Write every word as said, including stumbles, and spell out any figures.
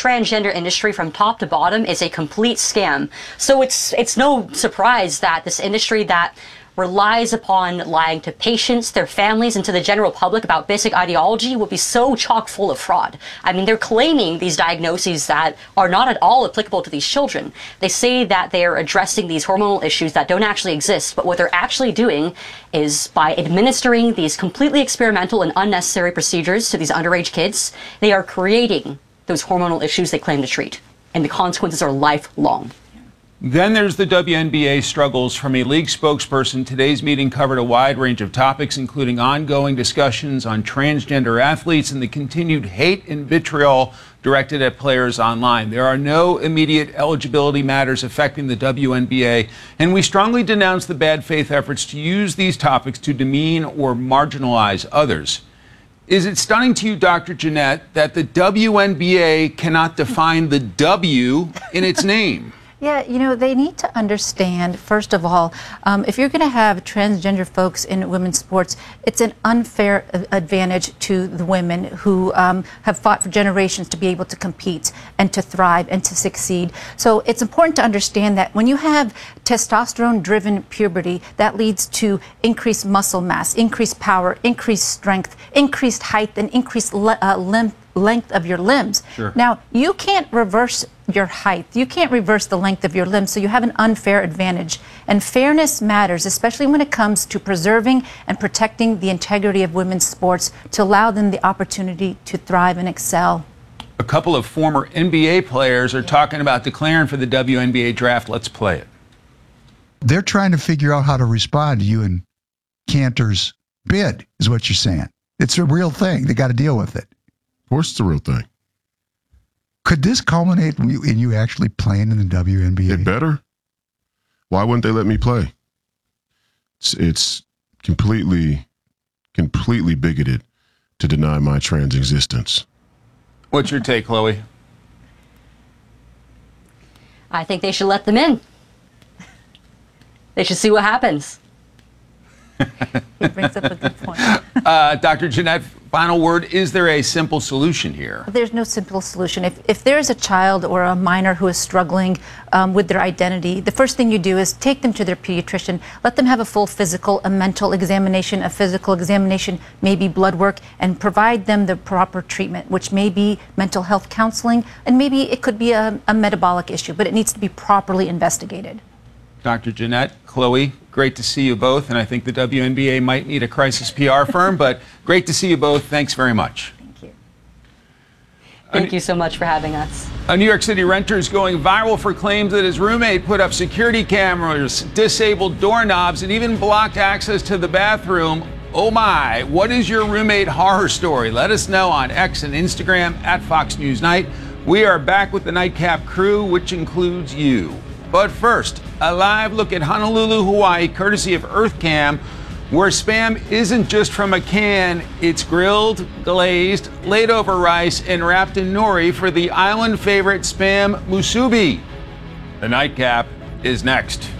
transgender industry from top to bottom is a complete scam. So it's it's no surprise that this industry that relies upon lying to patients, their families, and to the general public about basic ideology will be so chock full of fraud. I mean, they're claiming these diagnoses that are not at all applicable to these children. They say that they are addressing these hormonal issues that don't actually exist, but what they're actually doing is by administering these completely experimental and unnecessary procedures to these underage kids, they are creating those hormonal issues they claim to treat. And the consequences are lifelong. Then there's the W N B A struggles from a league spokesperson. Today's meeting covered a wide range of topics, including ongoing discussions on transgender athletes and the continued hate and vitriol directed at players online. There are no immediate eligibility matters affecting the W N B A, and we strongly denounce the bad faith efforts to use these topics to demean or marginalize others. Is it stunning to you, Doctor Jeanette, that the W N B A cannot define the W in its name? Yeah, you know, they need to understand, first of all, um, if you're going to have transgender folks in women's sports, it's an unfair advantage to the women who um, have fought for generations to be able to compete and to thrive and to succeed. So it's important to understand that when you have testosterone-driven puberty, that leads to increased muscle mass, increased power, increased strength, increased height, and increased le- uh, limb length of your limbs. Sure. Now, you can't reverse your height. You can't reverse the length of your limbs, so you have an unfair advantage. And fairness matters, especially when it comes to preserving and protecting the integrity of women's sports to allow them the opportunity to thrive and excel. A couple of former N B A players are talking about declaring for the W N B A draft. Let's play it. They're trying to figure out how to respond to you and Cantor's bid, is what you're saying. It's a real thing. They got to deal with it. Of course it's a real thing. Could this culminate in you, in you actually playing in the W N B A? It better. Why wouldn't they let me play? It's, it's completely, completely bigoted to deny my trans existence. What's your take, Chloe? I think they should let them in. They should see what happens. He brings up a good point. uh, Doctor Jeanette, final word, is there a simple solution here? There's no simple solution. If, if there's a child or a minor who is struggling um, with their identity, the first thing you do is take them to their pediatrician, let them have a full physical, a mental examination, a physical examination, maybe blood work, and provide them the proper treatment, which may be mental health counseling, and maybe it could be a, a metabolic issue, but it needs to be properly investigated. Doctor Jeanette, Chloe, great to see you both, and I think the W N B A might need a crisis P R firm, but great to see you both. Thanks very much. Thank you. Thank you so much for having us. A New York City renter is going viral for claims that his roommate put up security cameras, disabled doorknobs, and even blocked access to the bathroom. Oh my, what is your roommate horror story? Let us know on X and Instagram at Fox News Night. We are back with the Nightcap crew, which includes you. But first, a live look at Honolulu, Hawaii, courtesy of EarthCam, where Spam isn't just from a can, it's grilled, glazed, laid over rice, and wrapped in nori for the island favorite Spam musubi. The Nightcap is next.